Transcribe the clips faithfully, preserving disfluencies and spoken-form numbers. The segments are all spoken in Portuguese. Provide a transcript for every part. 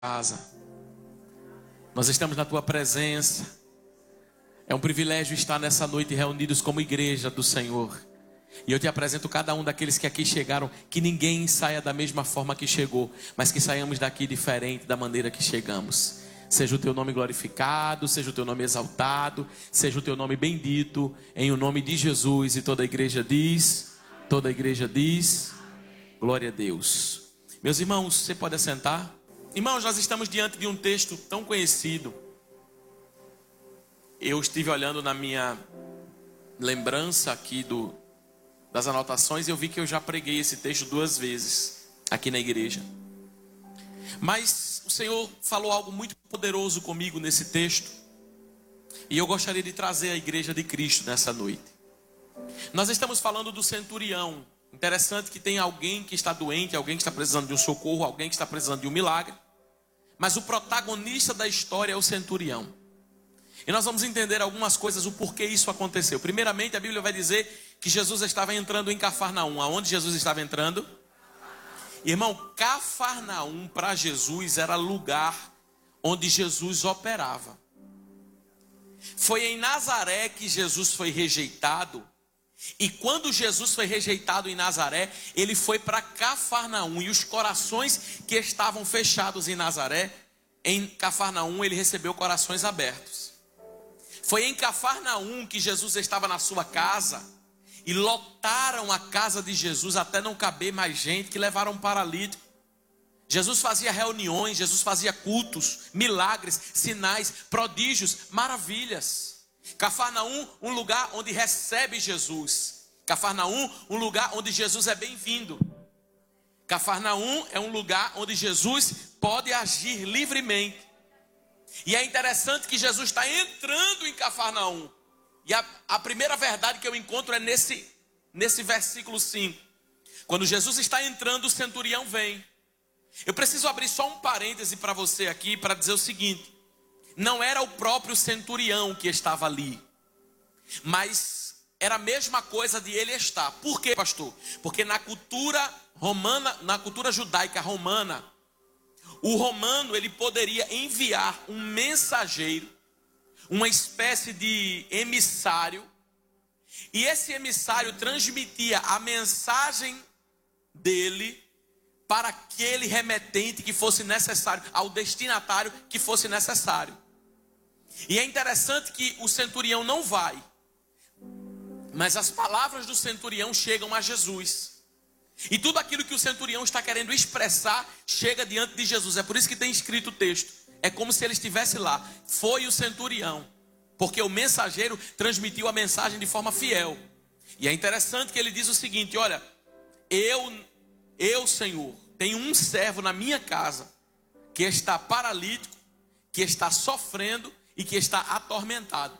casa. Nós estamos na tua presença. É um privilégio estar nessa noite reunidos como igreja do Senhor. E eu te apresento cada um daqueles que aqui chegaram, que ninguém saia da mesma forma que chegou, mas que saiamos daqui diferente da maneira que chegamos. Seja o teu nome glorificado, seja o teu nome exaltado, seja o teu nome bendito, em o nome de Jesus. E toda a igreja diz, toda a igreja diz, glória a Deus. Meus irmãos, você pode assentar? Irmãos, nós estamos diante de um texto tão conhecido. Eu estive olhando na minha lembrança aqui do, das anotações e eu vi que eu já preguei esse texto duas vezes aqui na igreja. Mas o Senhor falou algo muito poderoso comigo nesse texto. E eu gostaria de trazer a igreja de Cristo nessa noite. Nós estamos falando do centurião. Interessante que tem alguém que está doente, alguém que está precisando de um socorro, alguém que está precisando de um milagre. Mas o protagonista da história é o centurião. E nós vamos entender algumas coisas, o porquê isso aconteceu. Primeiramente, a Bíblia vai dizer que Jesus estava entrando em Cafarnaum. Aonde Jesus estava entrando? Irmão, Cafarnaum para Jesus era lugar onde Jesus operava. Foi em Nazaré que Jesus foi rejeitado. E quando Jesus foi rejeitado em Nazaré, ele foi para Cafarnaum. E os corações que estavam fechados em Nazaré, em Cafarnaum ele recebeu corações abertos. Foi em Cafarnaum que Jesus estava na sua casa e lotaram a casa de Jesus até não caber mais gente, que levaram um paralítico. Jesus fazia reuniões, Jesus fazia cultos, milagres, sinais, prodígios, maravilhas. Cafarnaum, um lugar onde recebe Jesus. Cafarnaum, um lugar onde Jesus é bem-vindo. Cafarnaum é um lugar onde Jesus pode agir livremente. E é interessante que Jesus está entrando em Cafarnaum. E a, a primeira verdade que eu encontro é nesse, nesse versículo cinco. Quando Jesus está entrando, o centurião vem. Eu preciso abrir só um parêntese para você aqui, para dizer o seguinte. Não era o próprio centurião que estava ali, mas era a mesma coisa de ele estar. Por quê, pastor? Porque na cultura romana, na cultura judaica romana, o romano ele poderia enviar um mensageiro, uma espécie de emissário, e esse emissário transmitia a mensagem dele para aquele remetente que fosse necessário, ao destinatário que fosse necessário. E é interessante que o centurião não vai, mas as palavras do centurião chegam a Jesus. E tudo aquilo que o centurião está querendo expressar chega diante de Jesus. É por isso que tem escrito o texto. É como se ele estivesse lá. Foi o centurião, porque o mensageiro transmitiu a mensagem de forma fiel. E é interessante que ele diz o seguinte: olha, eu, eu Senhor, tenho um servo na minha casa que está paralítico, que está sofrendo e que está atormentado.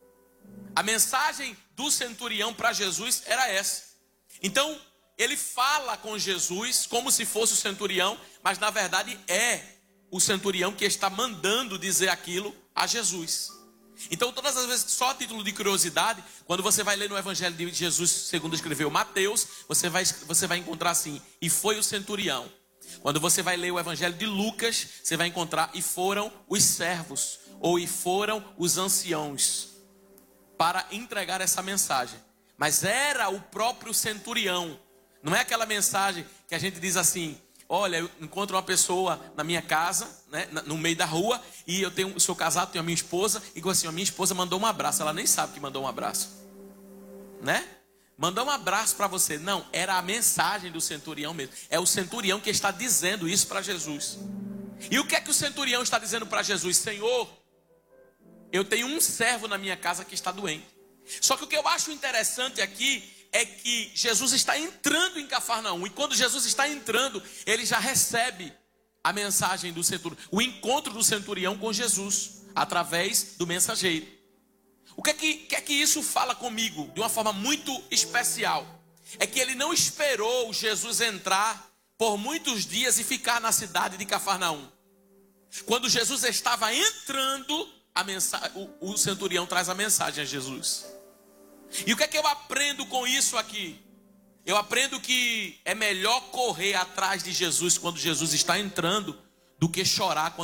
A mensagem do centurião para Jesus era essa. Então ele fala com Jesus como se fosse o centurião, mas na verdade é o centurião que está mandando dizer aquilo a Jesus. Então todas as vezes, só a título de curiosidade, quando você vai ler no Evangelho de Jesus segundo escreveu Mateus, você vai, você vai encontrar assim: e foi o centurião. Quando você vai ler o Evangelho de Lucas, você vai encontrar: e foram os servos, ou e foram os anciãos, para entregar essa mensagem. Mas era o próprio centurião. Não é aquela mensagem que a gente diz assim: olha, eu encontro uma pessoa na minha casa, né, no meio da rua, e eu tenho, sou casado, tenho a minha esposa, e digo assim: a minha esposa mandou um abraço. Ela nem sabe que mandou um abraço, né? Mandou um abraço para você. Não, era a mensagem do centurião mesmo. É o centurião que está dizendo isso para Jesus. E o que é que o centurião está dizendo para Jesus? Senhor, eu tenho um servo na minha casa que está doente. Só que o que eu acho interessante aqui é que Jesus está entrando em Cafarnaum. E quando Jesus está entrando, ele já recebe a mensagem do centurião, o encontro do centurião com Jesus, através do mensageiro. O que é que, que é que isso fala comigo de uma forma muito especial? É que ele não esperou Jesus entrar por muitos dias e ficar na cidade de Cafarnaum. Quando Jesus estava entrando, a mensagem, o, o centurião traz a mensagem a Jesus. E o que é que eu aprendo com isso aqui? Eu aprendo que é melhor correr atrás de Jesus quando Jesus está entrando do que chorar